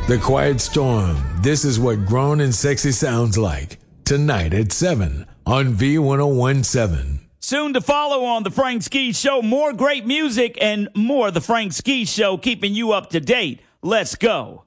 The Quiet Storm. This is what grown and sexy sounds like. Tonight at 7 on V1017. Soon to follow on The Frank Ski Show. More great music and more The Frank Ski Show, keeping you up to date. Let's go.